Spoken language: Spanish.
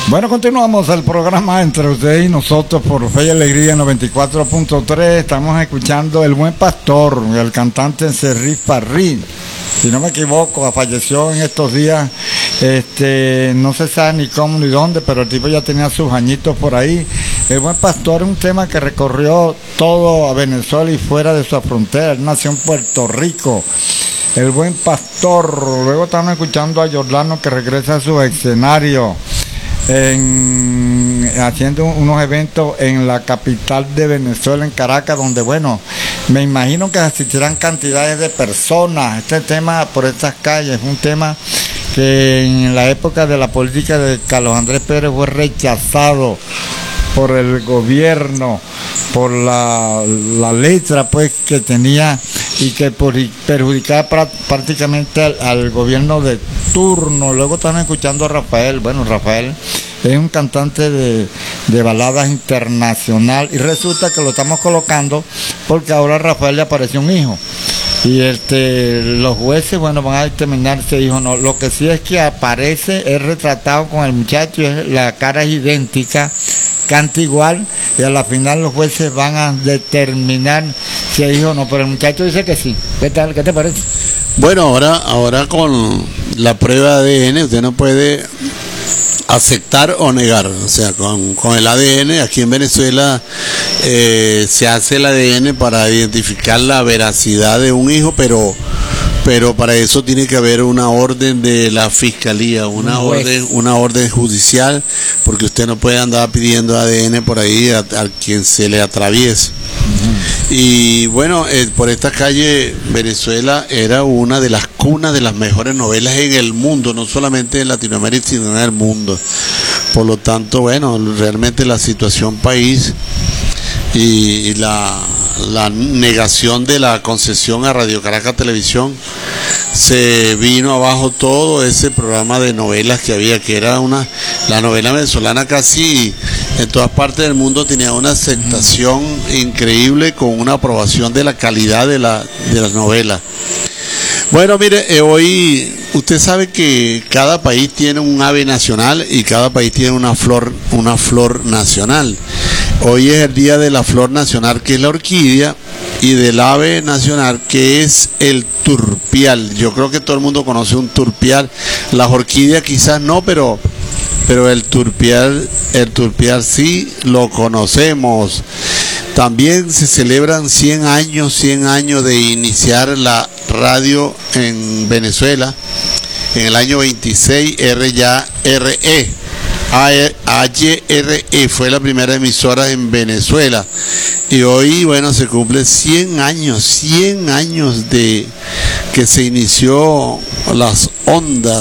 Bueno, continuamos el programa entre usted y nosotros por Fe y Alegría 94.3. Estamos escuchando El Buen Pastor, el cantante Serrif Parrí. Si no me equivoco, falleció en estos días. No se sabe ni cómo ni dónde, pero el tipo ya tenía sus añitos por ahí. El Buen Pastor es un tema que recorrió todo a Venezuela y fuera de su frontera. Él nació en Puerto Rico. El Buen Pastor. Luego estamos escuchando a Jordano, que regresa a su escenario haciendo unos eventos en la capital de Venezuela, en Caracas, donde, bueno, me imagino que asistirán cantidades de personas. Este tema por estas calles, un tema que en la época de la política de Carlos Andrés Pérez fue rechazado por el gobierno, por la letra pues que tenía y que perjudicaba prácticamente al gobierno de turno. Luego están escuchando a Rafael. Bueno, Rafael es un cantante de baladas internacional y resulta que lo estamos colocando porque ahora a Rafael le apareció un hijo y los jueces, bueno, van a determinar ese hijo no. Lo que sí es que aparece, es retratado con el muchacho, la cara es idéntica, canta igual, y a la final los jueces van a determinar si es hijo o no, pero el muchacho dice que sí. ¿Qué tal? ¿Qué te parece? Bueno, ahora con la prueba de ADN usted no puede aceptar o negar. O sea, con el ADN aquí en Venezuela se hace el ADN para identificar la veracidad de un hijo, pero para eso tiene que haber una orden de la fiscalía, una orden judicial, porque usted no puede andar pidiendo ADN por ahí a quien se le atraviese. Y bueno, por esta calle Venezuela era una de las cunas de las mejores novelas en el mundo, no solamente en Latinoamérica, sino en el mundo. Por lo tanto, bueno, realmente la situación país y la negación de la concesión a Radio Caracas Televisión, se vino abajo todo ese programa de novelas que había, que era la novela venezolana casi en todas partes del mundo tenía una aceptación increíble, con una aprobación de la calidad de las novelas. Bueno, mire, hoy usted sabe que cada país tiene un ave nacional y cada país tiene una flor nacional. Hoy es el día de la flor nacional, que es la orquídea, y del ave nacional, que es el turpial. Yo creo que todo el mundo conoce un turpial. Las orquídeas quizás no, pero el turpial sí lo conocemos. También se celebran 100 años de iniciar la radio en Venezuela. En el año 26, AYRE fue la primera emisora en Venezuela. Y hoy, bueno, se cumple 100 años de que se inició las ondas